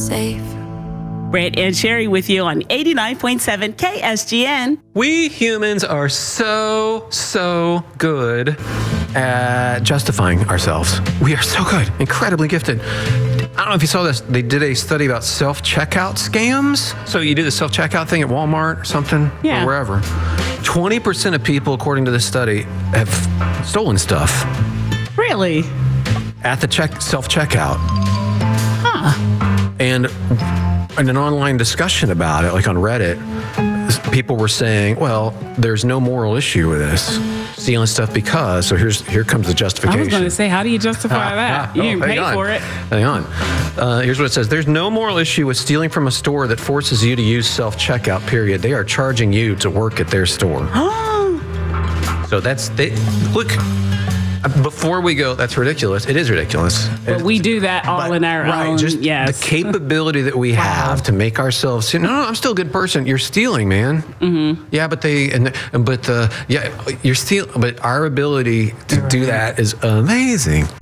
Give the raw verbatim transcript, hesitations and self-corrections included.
safe. Brett and Sherry with you on eighty-nine point seven K S G N. We humans are so, so good at justifying ourselves. We are so good, incredibly gifted. I don't know if you saw this. They did a study about self-checkout scams. So you do the self-checkout thing at Walmart or something, Yeah. or wherever. twenty percent of people, according to this study, have stolen stuff Really? at the check self-checkout. Huh. And in an online discussion about it, like on Reddit, people were saying, well, there's no moral issue with this, stealing stuff because, so here's here comes the justification. I was going to say, how do you justify that? You Oh, didn't hang pay on. for it. Hang on. Uh, here's what it says. There's no moral issue with stealing from a store that forces you to use self-checkout, period. They are charging you to work at their store. So that's, they, look, before we go, that's ridiculous. It is ridiculous. But we do that all But- in our right, own, just yes. the capability that we have to make ourselves, no, no, I'm still a good person. You're stealing, man. Mm-hmm. Yeah, but they, and, and but the, yeah, you're stealing, but our ability to do that is amazing.